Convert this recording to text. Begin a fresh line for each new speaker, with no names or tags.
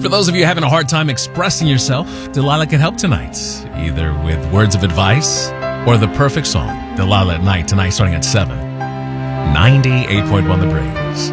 For those of you having a hard time expressing yourself, Delilah can help tonight, either with words of advice or the perfect song. Delilah at night, tonight starting at 7. 98.1 The Breeze.